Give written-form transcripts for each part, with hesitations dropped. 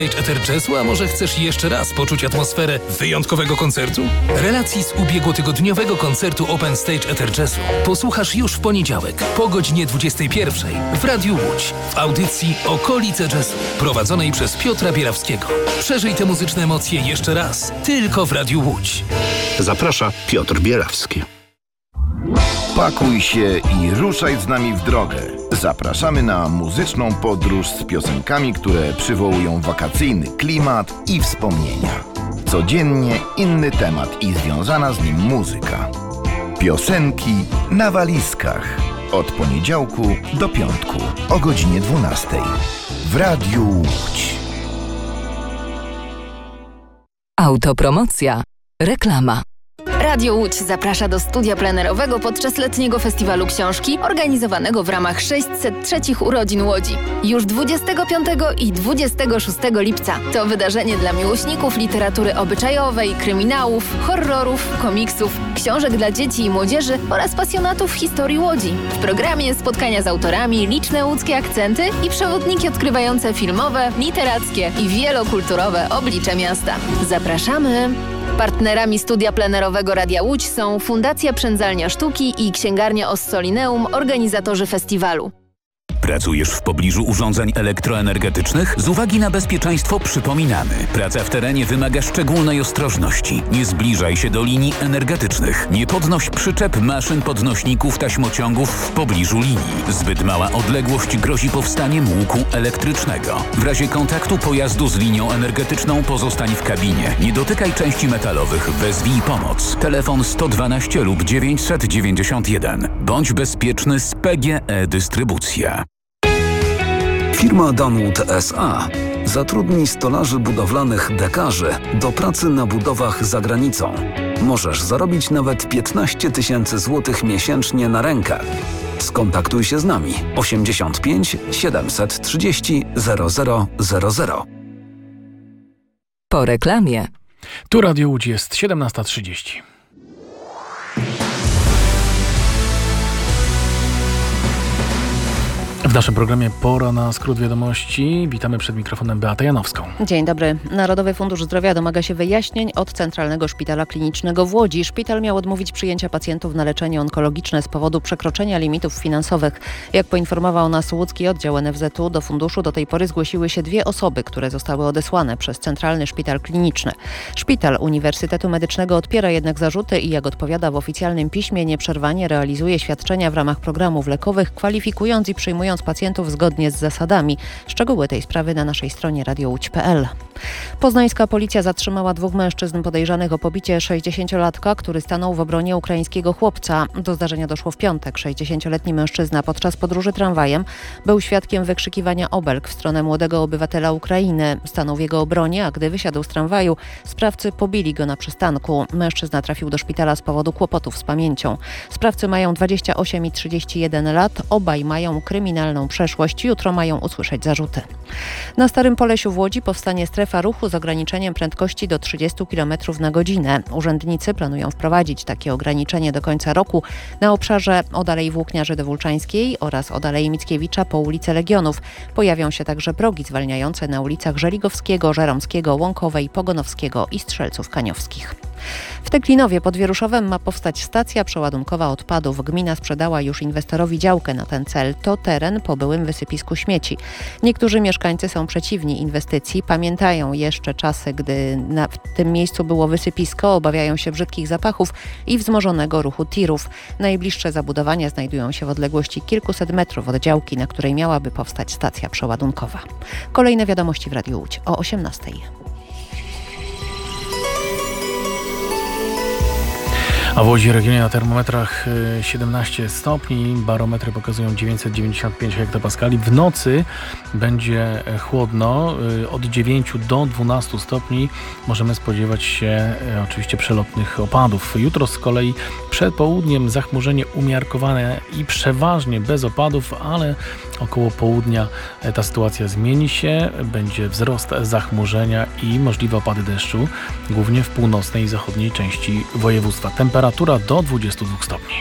Ether Jazzu, a może chcesz jeszcze raz poczuć atmosferę wyjątkowego koncertu? Relacji z ubiegłotygodniowego koncertu Open Stage Ether Jazzu posłuchasz już w poniedziałek po godzinie 21 w Radiu Łódź w audycji Okolice Jazzu prowadzonej przez Piotra Bierawskiego. Przeżyj te muzyczne emocje jeszcze raz tylko w Radiu Łódź. Zaprasza Piotr Bierawski. Pakuj się i ruszaj z nami w drogę. Zapraszamy na muzyczną podróż z piosenkami, które przywołują wakacyjny klimat i wspomnienia. Codziennie inny temat i związana z nim muzyka. Piosenki na walizkach. Od poniedziałku do piątku o godzinie 12 w Radiu Łódź. Autopromocja. Reklama. Radio Łódź zaprasza do studia plenerowego podczas letniego festiwalu książki organizowanego w ramach 603 urodzin Łodzi. Już 25 i 26 lipca. To wydarzenie dla miłośników literatury obyczajowej, kryminałów, horrorów, komiksów, książek dla dzieci i młodzieży oraz pasjonatów historii Łodzi. W programie spotkania z autorami, liczne łódzkie akcenty i przewodniki odkrywające filmowe, literackie i wielokulturowe oblicze miasta. Zapraszamy! Partnerami studia plenerowego Radia Łódź są Fundacja Przędzalnia Sztuki i Księgarnia Ossolineum, organizatorzy festiwalu. Pracujesz w pobliżu urządzeń elektroenergetycznych? Z uwagi na bezpieczeństwo przypominamy. Praca w terenie wymaga szczególnej ostrożności. Nie zbliżaj się do linii energetycznych. Nie podnoś przyczep, maszyn, podnośników, taśmociągów w pobliżu linii. Zbyt mała odległość grozi powstaniem łuku elektrycznego. W razie kontaktu pojazdu z linią energetyczną pozostań w kabinie. Nie dotykaj części metalowych. Wezwij pomoc. Telefon 112 lub 991. Bądź bezpieczny z PGE Dystrybucja. Firma Danwood S.A. zatrudni stolarzy budowlanych dekarzy do pracy na budowach za granicą. Możesz zarobić nawet 15 000 złotych miesięcznie na rękę. Skontaktuj się z nami 85 730 0000. Po reklamie. Tu Radio Łódź, jest 17:30. W naszym programie Pora na skrót wiadomości. Witamy przed mikrofonem Beatę Janowską. Dzień dobry. Narodowy Fundusz Zdrowia domaga się wyjaśnień od Centralnego Szpitala Klinicznego w Łodzi. Szpital miał odmówić przyjęcia pacjentów na leczenie onkologiczne z powodu przekroczenia limitów finansowych. Jak poinformował nas łódzki oddział NFZ-u, do funduszu do tej pory zgłosiły się 2 osoby, które zostały odesłane przez Centralny Szpital Kliniczny. Szpital Uniwersytetu Medycznego odpiera jednak zarzuty i jak odpowiada w oficjalnym piśmie, nieprzerwanie realizuje świadczenia w ramach programów lekowych, kwalifikując i przyjmując pacjentów zgodnie z zasadami. Szczegóły tej sprawy na naszej stronie radiołódź.pl. Poznańska policja zatrzymała 2 mężczyzn podejrzanych o pobicie 60-latka, który stanął w obronie ukraińskiego chłopca. Do zdarzenia doszło w piątek. 60-letni mężczyzna podczas podróży tramwajem był świadkiem wykrzykiwania obelg w stronę młodego obywatela Ukrainy. Stanął w jego obronie, a gdy wysiadł z tramwaju, sprawcy pobili go na przystanku. Mężczyzna trafił do szpitala z powodu kłopotów z pamięcią. Sprawcy mają 28 i 31 lat. Obaj mają kryminalną przeszłość. Jutro mają usłyszeć zarzuty. Na Starym Polesiu w Łodzi powstanie strefa ruchu z ograniczeniem prędkości do 30 km na godzinę. Urzędnicy planują wprowadzić takie ograniczenie do końca roku na obszarze od Alei Włókniarzy Dewolczańskiej oraz od Alei Mickiewicza po ulicę Legionów. Pojawią się także progi zwalniające na ulicach Żeligowskiego, Żeromskiego, Łąkowej, Pogonowskiego i Strzelców Kaniowskich. W Teklinowie pod Wieruszowem ma powstać stacja przeładunkowa odpadów. Gmina sprzedała już inwestorowi działkę na ten cel. To teren po byłym wysypisku śmieci. Niektórzy mieszkańcy są przeciwni inwestycji. Pamiętają jeszcze czasy, gdy w tym miejscu było wysypisko. Obawiają się brzydkich zapachów i wzmożonego ruchu tirów. Najbliższe zabudowania znajdują się w odległości kilkuset metrów od działki, na której miałaby powstać stacja przeładunkowa. Kolejne wiadomości w Radiu Łódź o 18:00. A w Łodzi regionie na termometrach 17 stopni, barometry pokazują 995 hektopaskali. W nocy będzie chłodno, od 9 do 12 stopni możemy spodziewać się oczywiście przelotnych opadów. Jutro z kolei przed południem zachmurzenie umiarkowane i przeważnie bez opadów, ale około południa ta sytuacja zmieni się, będzie wzrost zachmurzenia i możliwe opady deszczu, głównie w północnej i zachodniej części województwa. Temperatura do 22 stopni.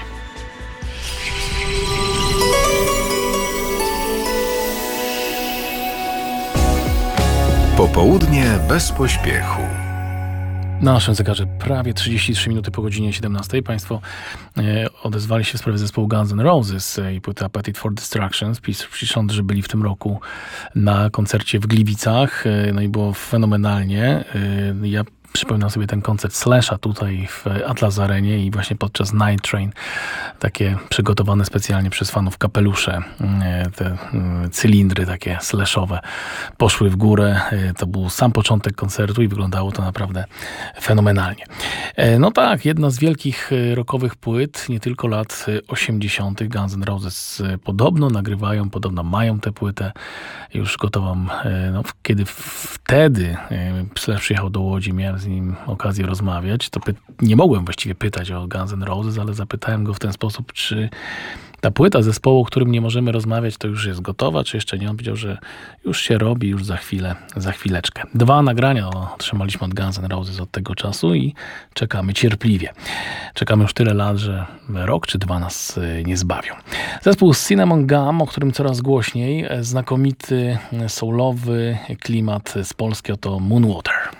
Po Popołudnie bez pośpiechu. Na naszym zegarze prawie 33 minuty po godzinie 17. Państwo odezwali się w sprawie zespołu Guns N' Roses i płyty Appetite for Destruction, pisząc, że byli w tym roku na koncercie w Gliwicach. No i było fenomenalnie. Ja przypominam sobie ten koncert Slasha tutaj w Atlas Arenie i właśnie podczas Night Train takie przygotowane specjalnie przez fanów kapelusze, te cylindry takie slashowe poszły w górę. To był sam początek koncertu i wyglądało to naprawdę fenomenalnie. No tak, jedna z wielkich rockowych płyt, nie tylko lat 80. Guns N' Roses podobno nagrywają, podobno mają tę płytę już gotową. No, kiedy wtedy Slash przyjechał do Łodzi, miałem z nim okazję rozmawiać, to nie mogłem właściwie pytać o Guns N' Roses, ale zapytałem go w ten sposób, czy ta płyta zespołu, o którym nie możemy rozmawiać, to już jest gotowa, czy jeszcze nie? On powiedział, że już się robi, już za chwileczkę. 2 nagrania otrzymaliśmy od Guns N' Roses od tego czasu i czekamy cierpliwie. Czekamy już tyle lat, że rok czy 2 nas nie zbawią. Zespół Cinnamon Gum, o którym coraz głośniej, znakomity soulowy klimat z Polski, oto Moonwater.